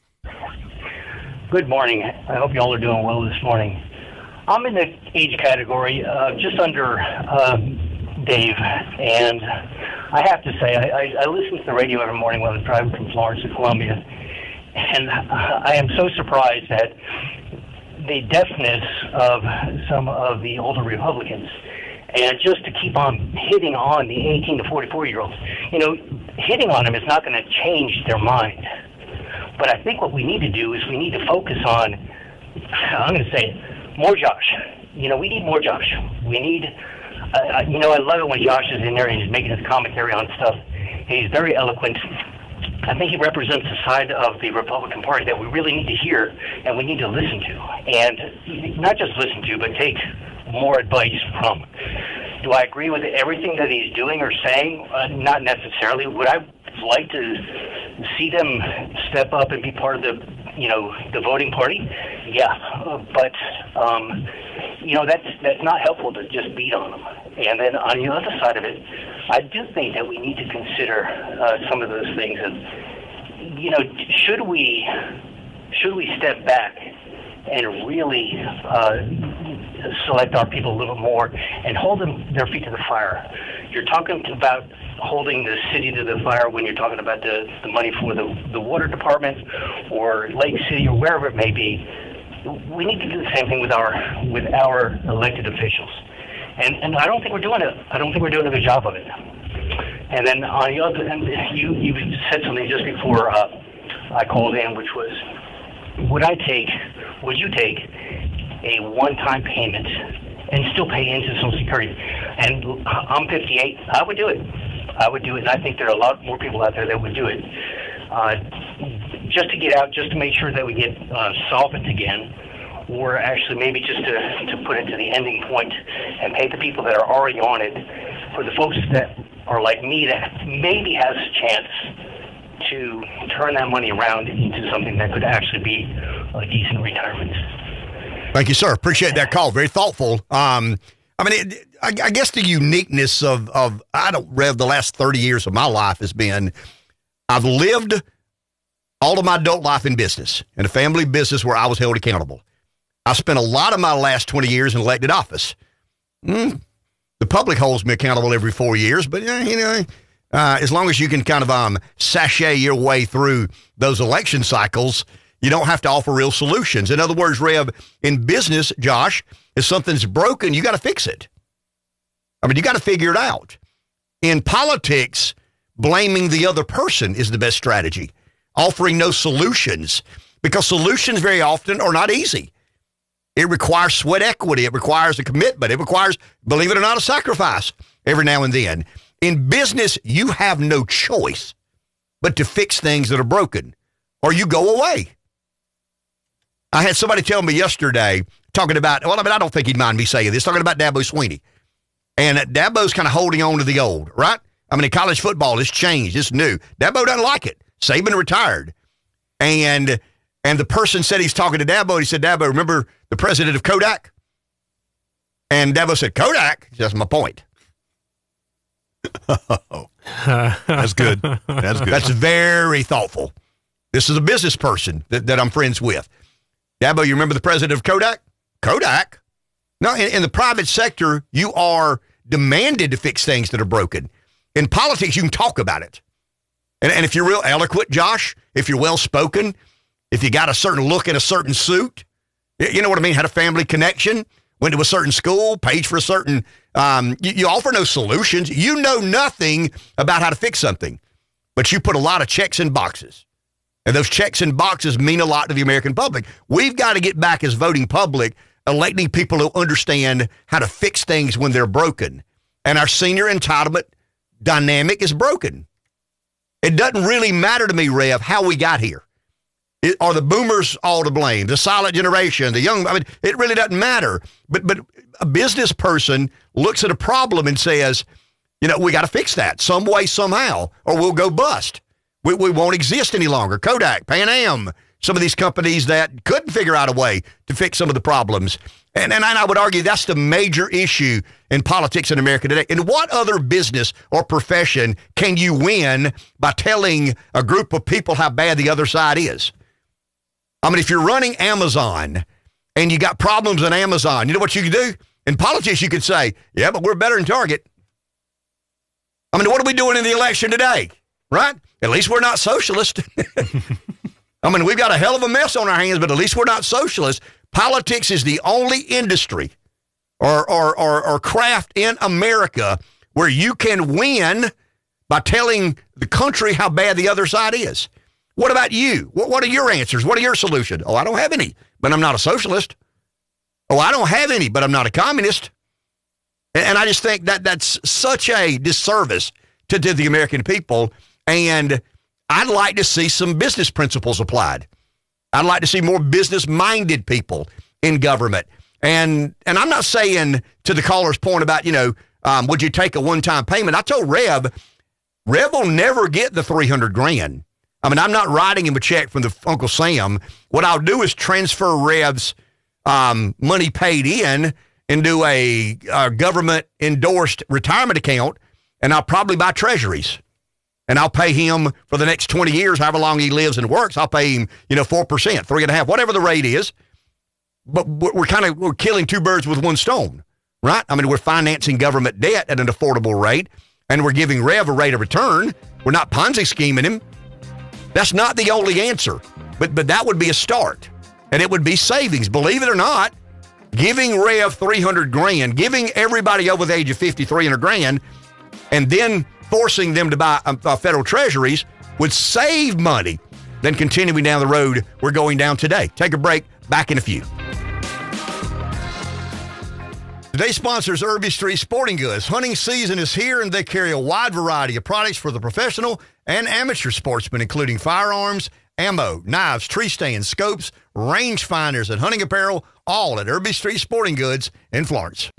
Good morning. I hope you all are doing well this morning. I'm in the age category uh, just under uh, Dave, and I have to say, I, I, I listen to the radio every morning when I'm driving from Florence to Columbia, and I am so surprised at the deafness of some of the older Republicans, and just to keep on hitting on the eighteen to forty-four year olds. You know, hitting on them is not going to change their mind. But I think what we need to do is we need to focus on, I'm going to say it, more Josh. You know, we need more Josh. We need, uh, you know, I love it when Josh is in there and he's making his commentary on stuff. He's very eloquent. I think he represents a side of the Republican Party that we really need to hear and we need to listen to. And not just listen to, but take more advice from. Do I agree with everything that he's doing or saying? Uh, not necessarily. Would I like to see them step up and be part of the, you know, the voting party? Yeah, uh, but um, you know, that's that's not helpful to just beat on them. And then on the other side of it, I do think that we need to consider uh, some of those things. And you know, should we should we step back and really uh, select our people a little more and hold them their feet to the fire? You're talking about holding the city to the fire when you're talking about the, the money for the, the water department or Lake City or wherever it may be. We need to do the same thing with our with our elected officials, and and I don't think we're doing it. I don't think we're doing a good job of it. And then on the other end, you you said something just before uh, I called in, which was, would I take, would you take a one-time payment and still pay into Social Security? And I'm fifty-eight. I would do it. I would do it, and I think there are a lot more people out there that would do it. Uh, just to get out, just to make sure that we get uh, solvent again, or actually maybe just to, to put it to the ending point and pay the people that are already on it, for the folks that are like me that maybe has a chance to turn that money around into something that could actually be a decent retirement. Thank you, sir. Appreciate that call. Very thoughtful. Um, I mean, it, I, I guess the uniqueness of, of, I don't, Rev, the last thirty years of my life has been, I've lived all of my adult life in business, in a family business where I was held accountable. I spent a lot of my last twenty years in elected office. Mm, the public holds me accountable every four years, but, uh, you know, uh, as long as you can kind of um, sashay your way through those election cycles, you don't have to offer real solutions. In other words, Rev, in business, Josh, if something's broken, you got to fix it. I mean, you got to figure it out. In politics, blaming the other person is the best strategy. Offering no solutions, because solutions very often are not easy. It requires sweat equity. It requires a commitment. It requires, believe it or not, a sacrifice every now and then. In business, you have no choice but to fix things that are broken, or you go away. I had somebody tell me yesterday, talking about, well, I mean, I don't think he'd mind me saying this, talking about Dabo Swinney. And Dabo's kind of holding on to the old, right? I mean, in college football, it's changed. It's new. Dabo doesn't like it. Saban retired. And and the person said he's talking to Dabo, and he said, Dabo, remember the president of Kodak? And Dabo said, Kodak? That's my point. That's good. That's good. That's very thoughtful. This is a business person that, that I'm friends with. Dabo, you remember the president of Kodak? Kodak? No, in, in the private sector, you are demanded to fix things that are broken. In politics, you can talk about it. And, and if you're real eloquent, Josh, if you're well-spoken, if you got a certain look in a certain suit, you know what I mean, had a family connection, went to a certain school, paid for a certain, um, you, you offer no solutions. You know nothing about how to fix something, but you put a lot of checks in boxes. And those checks and boxes mean a lot to the American public. We've got to get back as voting public, electing people who understand how to fix things when they're broken. And our senior entitlement dynamic is broken. It doesn't really matter to me, Rev, how we got here. It, are the boomers all to blame? The silent generation, the young, I mean, it really doesn't matter. But but a business person looks at a problem and says, you know, we got to fix that some way, somehow, or we'll go bust. We, we won't exist any longer. Kodak, Pan Am, some of these companies that couldn't figure out a way to fix some of the problems. And, and I would argue that's the major issue in politics in America today. In what other business or profession can you win by telling a group of people how bad the other side is? I mean, if you're running Amazon and you got problems in Amazon, you know what you can do? In politics, you could say, yeah, but we're better than Target. I mean, what are we doing in the election today? Right? At least we're not socialist. I mean, we've got a hell of a mess on our hands, but at least we're not socialist. Politics is the only industry or, or, or, or craft in America where you can win by telling the country how bad the other side is. What about you? What, what are your answers? What are your solutions? Oh, I don't have any, but I'm not a socialist. Oh, I don't have any, but I'm not a communist. And, and I just think that that's such a disservice to, to the American people. And I'd like to see some business principles applied. I'd like to see more business-minded people in government. And and I'm not saying, to the caller's point about, you know, um, would you take a one-time payment? I told Rev, Rev will never get the three hundred grand. I mean, I'm not writing him a check from the Uncle Sam. What I'll do is transfer Rev's um, money paid in into a, a government-endorsed retirement account, and I'll probably buy treasuries. And I'll pay him for the next twenty years, however long he lives and works. I'll pay him, you know, four percent, three and a half, whatever the rate is. But we're kind of, we're killing two birds with one stone, right? I mean, we're financing government debt at an affordable rate, and we're giving Rev a rate of return. We're not Ponzi scheming him. That's not the only answer, but but that would be a start, and it would be savings. Believe it or not, giving Rev three hundred grand, giving everybody over the age of fifty three hundred grand, and then forcing them to buy uh, federal treasuries would save money than continuing down the road we're going down today. Take a break. Back in a few. Today's sponsor is Irby Street Sporting Goods. Hunting season is here, and they carry a wide variety of products for the professional and amateur sportsmen, including firearms, ammo, knives, tree stands, scopes, range finders, and hunting apparel, all at Irby Street Sporting Goods in Florence.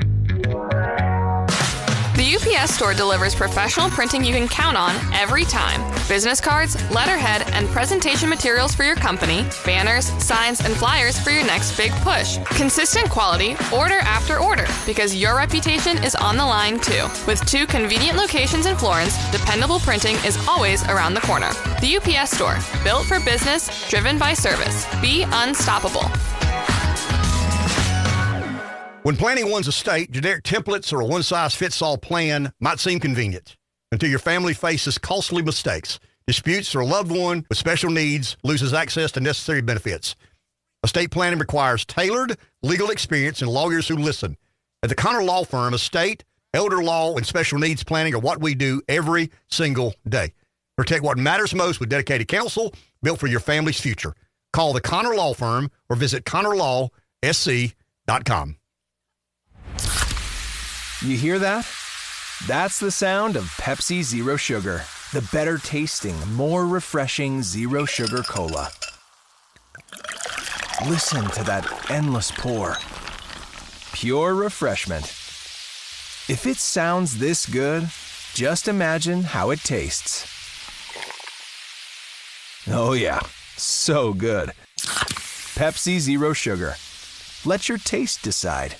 The U P S Store delivers professional printing you can count on every time. Business cards, letterhead, and presentation materials for your company, banners, signs, and flyers for your next big push. Consistent quality, order after order, because your reputation is on the line too. With two convenient locations in Florence, dependable printing is always around the corner. The U P S Store, built for business, driven by service. Be unstoppable. When planning one's estate, generic templates or a one-size-fits-all plan might seem convenient until your family faces costly mistakes, disputes, or a loved one with special needs loses access to necessary benefits. Estate planning requires tailored legal experience and lawyers who listen. At the Connor Law Firm, estate, elder law, and special needs planning are what we do every single day. Protect what matters most with dedicated counsel built for your family's future. Call the Connor Law Firm or visit connor law s c dot com. You hear that? That's the sound of Pepsi Zero Sugar, the better tasting, more refreshing Zero Sugar Cola. Listen to that endless pour. Pure refreshment. If it sounds this good, just imagine how it tastes. Oh yeah, so good. Pepsi Zero Sugar. Let your taste decide.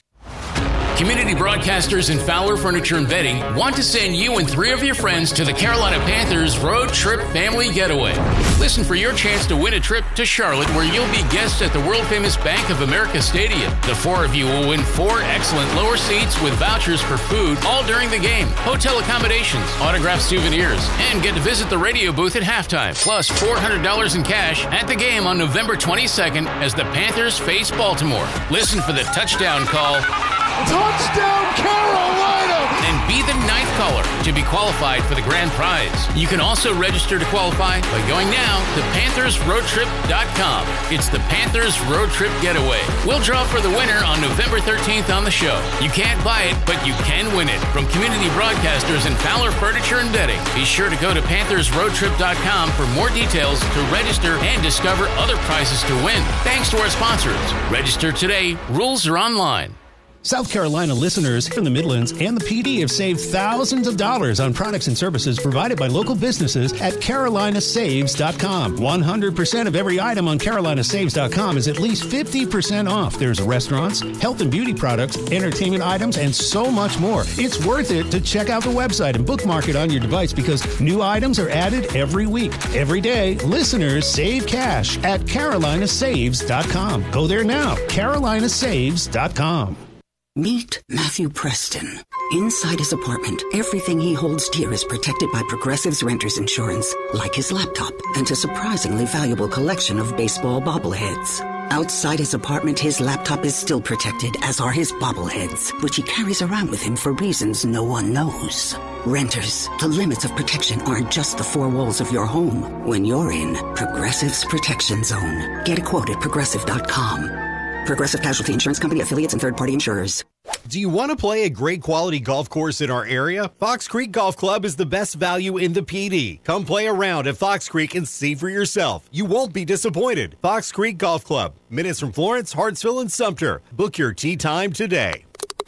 Community broadcasters and Fowler Furniture and Bedding want to send you and three of your friends to the Carolina Panthers Road Trip Family Getaway. Listen for your chance to win a trip to Charlotte, where you'll be guests at the world-famous Bank of America Stadium. The four of you will win four excellent lower seats with vouchers for food all during the game, hotel accommodations, autographed souvenirs, and get to visit the radio booth at halftime, plus four hundred dollars in cash at the game on November twenty-second as the Panthers face Baltimore. Listen for the touchdown call. Touchdown, Carolina! And be the ninth caller to be qualified for the grand prize. You can also register to qualify by going now to panthers road trip dot com. It's the Panthers Road Trip Getaway. We'll draw for the winner on November thirteenth on the show. You can't buy it, but you can win it. From community broadcasters and Fowler Furniture and Bedding. Be sure to go to panthers road trip dot com for more details to register and discover other prizes to win. Thanks to our sponsors. Register today. Rules are online. South Carolina listeners from the Midlands and the P D have saved thousands of dollars on products and services provided by local businesses at carolina saves dot com. one hundred percent of every item on carolina saves dot com is at least fifty percent off. There's restaurants, health and beauty products, entertainment items, and so much more. It's worth it to check out the website and bookmark it on your device because new items are added every week. Every day, listeners save cash at carolina saves dot com. Go there now, carolina saves dot com. Meet Matthew Preston. Inside his apartment, everything he holds dear is protected by Progressive's Renter's Insurance, like his laptop and a surprisingly valuable collection of baseball bobbleheads. Outside his apartment, his laptop is still protected, as are his bobbleheads, which he carries around with him for reasons no one knows. Renters, the limits of protection aren't just the four walls of your home. When you're in Progressive's Protection Zone, get a quote at progressive dot com. Progressive Casualty Insurance Company, affiliates, and third-party insurers. Do you want to play a great quality golf course in our area? Fox Creek Golf Club is the best value in the P D. Come play around at Fox Creek and see for yourself. You won't be disappointed. Fox Creek Golf Club, minutes from Florence, Hartsville, and Sumter. Book your tee time today.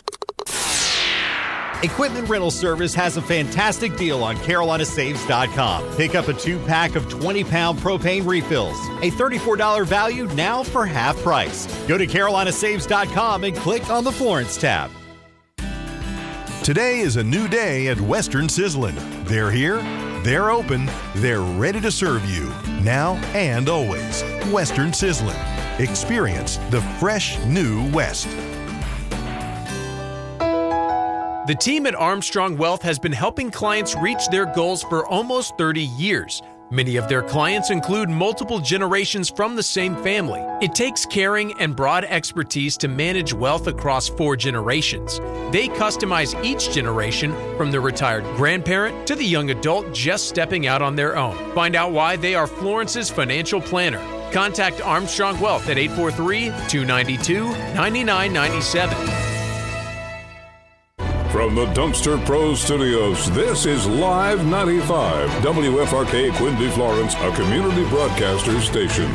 Equipment Rental Service has a fantastic deal on carolina saves dot com. Pick up a two-pack of twenty pound propane refills. A thirty-four dollars value now for half price. Go to carolina saves dot com and click on the Florence tab. Today is a new day at Western Sizzlin'. They're here, they're open, they're ready to serve you, now and always. Western Sizzlin'. Experience the fresh new West. The team at Armstrong Wealth has been helping clients reach their goals for almost thirty years. Many of their clients include multiple generations from the same family. It takes caring and broad expertise to manage wealth across four generations. They customize each generation, from the retired grandparent to the young adult just stepping out on their own. Find out why they are Florence's financial planner. Contact Armstrong Wealth at eight four three, two nine two, nine nine nine seven. From the Dumpster Pro Studios, this is Live ninety-five, W F R K Quincy, Florence, a community broadcaster station.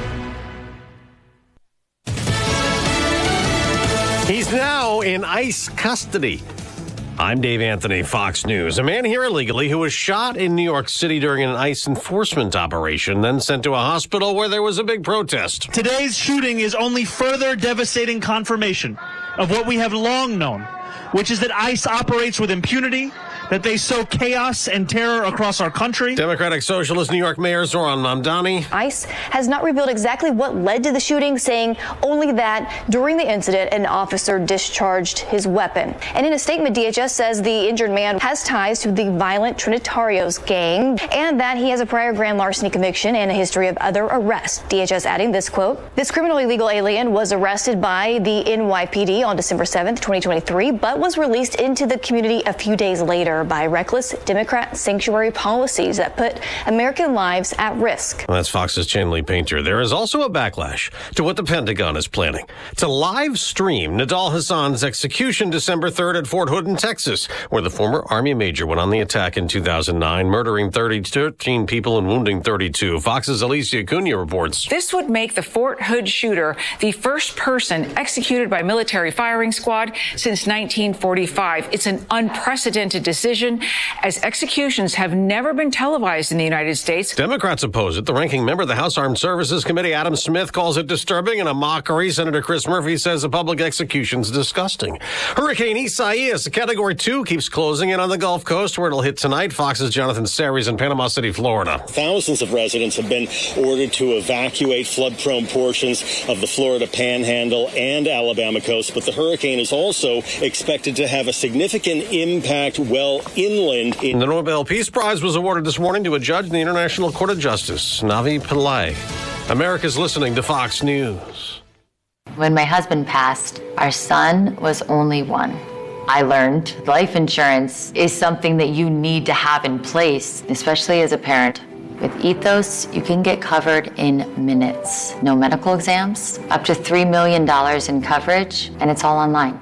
He's now in ICE custody. I'm Dave Anthony, Fox News. A man here illegally who was shot in New York City during an ICE enforcement operation, then sent to a hospital where there was a big protest. Today's shooting is only further devastating confirmation of what we have long known, which is that ICE operates with impunity, that they sow chaos and terror across our country. Democratic Socialist New York Mayor Zohran Mamdani. ICE has not revealed exactly what led to the shooting, saying only that during the incident, an officer discharged his weapon. And in a statement, D H S says the injured man has ties to the violent Trinitarios gang and that he has a prior grand larceny conviction and a history of other arrests. D H S adding this quote, "This criminally illegal alien was arrested by the N Y P D on December seventh, twenty twenty-three, but was released into the community a few days later by reckless Democrat sanctuary policies that put American lives at risk." That's Fox's Chanley Painter. There is also a backlash to what the Pentagon is planning to live stream Nidal Hassan's execution December third at Fort Hood in Texas, where the former Army major went on the attack in two thousand nine, murdering thirteen people and wounding thirty-two. Fox's Alicia Acuna reports. This would make the Fort Hood shooter the first person executed by military firing squad since nineteen forty-five. It's an unprecedented decision, as executions have never been televised in the United States. Democrats oppose it. The ranking member of the House Armed Services Committee, Adam Smith, calls it disturbing and a mockery. Senator Chris Murphy says the public execution's disgusting. Hurricane Isaias, a Category two, keeps closing in on the Gulf Coast, where it'll hit tonight. Fox's Jonathan Saries in Panama City, Florida. Thousands of residents have been ordered to evacuate flood-prone portions of the Florida Panhandle and Alabama coast, but the hurricane is also expected to have a significant impact well inland. The Nobel Peace Prize was awarded this morning to a judge in the International Court of Justice, Navi Pillay. America's listening to Fox News. When my husband passed, our son was only one. I learned life insurance is something that you need to have in place, especially as a parent. With Ethos, you can get covered in minutes. No medical exams, up to three million dollars in coverage, and it's all online.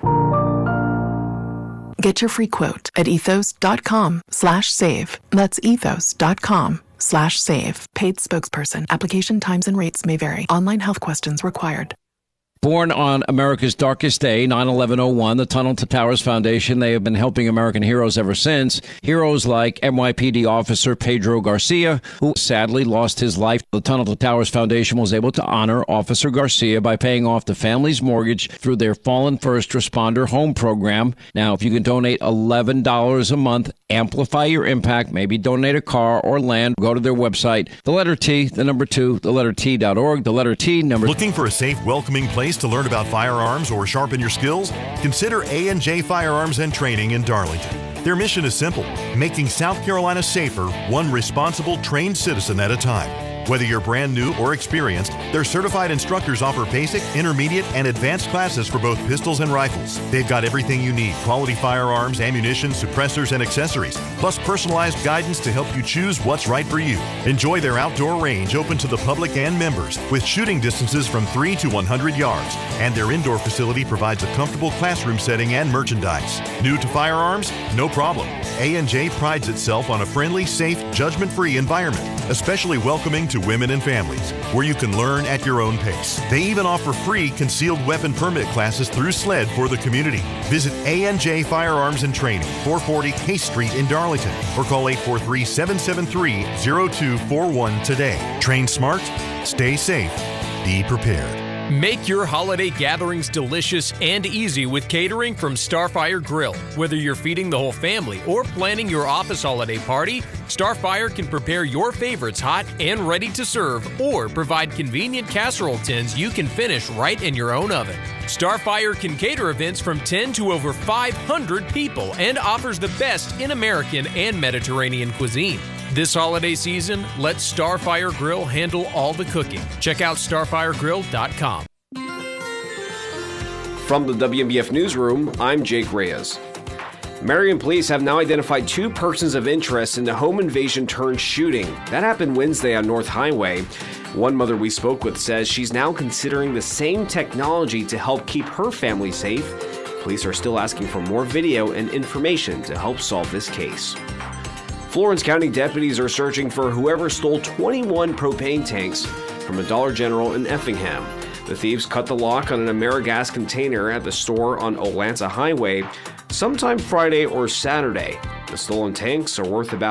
Get your free quote at ethos.com slash save. That's ethos.com slash save. Paid spokesperson. Application times and rates may vary. Online health questions required. Born on America's darkest day, nine eleven oh one, the Tunnel to Towers Foundation, they have been helping American heroes ever since. Heroes like N Y P D officer Pedro Garcia, who sadly lost his life. The Tunnel to Towers Foundation was able to honor Officer Garcia by paying off the family's mortgage through their Fallen First Responder Home Program. Now, if you can donate eleven dollars a month, amplify your impact, maybe donate a car or land, go to their website, the letter T, the number two, the letter T dot org, the letter T, number... Looking for a safe, welcoming place to learn about firearms or sharpen your skills? Consider A and J Firearms and Training in Darlington. Their mission is simple, making South Carolina safer, one responsible, trained citizen at a time. Whether you're brand new or experienced, their certified instructors offer basic, intermediate, and advanced classes for both pistols and rifles. They've got everything you need: quality firearms, ammunition, suppressors, and accessories, plus personalized guidance to help you choose what's right for you. Enjoy their outdoor range open to the public and members, with shooting distances from three to one hundred yards. And their indoor facility provides a comfortable classroom setting and merchandise. New to firearms? No problem. A and J prides itself on a friendly, safe, judgment-free environment, especially welcoming to women and families, where you can learn at your own pace. They even offer free concealed weapon permit classes through SLED for the community. Visit A and J Firearms and Training, four forty Case Street in Darlington, or call eight four three, seven seven three, zero two four one today. Train smart, stay safe, be prepared. Make your holiday gatherings delicious and easy with catering from Starfire Grill. Whether you're feeding the whole family or planning your office holiday party, Starfire can prepare your favorites hot and ready to serve, or provide convenient casserole tins you can finish right in your own oven. Starfire can cater events from ten to over five hundred people and offers the best in American and Mediterranean cuisine. This holiday season, let Starfire Grill handle all the cooking. Check out starfire grill dot com. From the W M B F Newsroom, I'm Jake Reyes. Marion police have now identified two persons of interest in the home invasion turned shooting. That happened Wednesday on North Highway. One mother we spoke with says she's now considering the same technology to help keep her family safe. Police are still asking for more video and information to help solve this case. Florence County deputies are searching for whoever stole twenty-one propane tanks from a Dollar General in Effingham. The thieves cut the lock on an AmeriGas container at the store on Olathe Highway sometime Friday or Saturday. The stolen tanks are worth about